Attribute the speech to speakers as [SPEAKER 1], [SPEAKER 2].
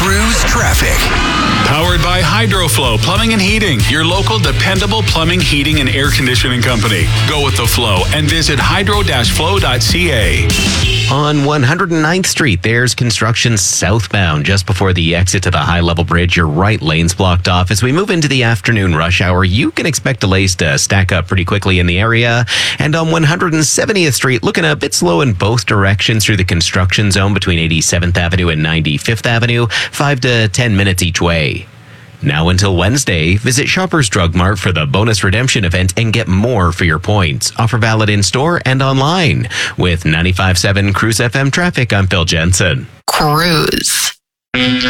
[SPEAKER 1] Cruise traffic.
[SPEAKER 2] Powered by HydroFlow Plumbing and Heating, your local dependable plumbing, heating, and air conditioning company. Go with the flow and visit hydro-flow.ca.
[SPEAKER 3] On 109th Street, there's construction southbound just before the exit to the high-level bridge. Your right lane's blocked off. As we move into the afternoon rush hour, you can expect delays to stack up pretty quickly in the area. And on 170th Street, looking a bit slow in both directions through the construction zone between 87th Avenue and 95th Avenue, 5 to 10 minutes each way. Now until Wednesday, visit Shoppers Drug Mart for the bonus redemption event and get more for your points. Offer valid in store and online. With 95.7 Cruise FM traffic, I'm Phil Jensen.
[SPEAKER 4] Cruise.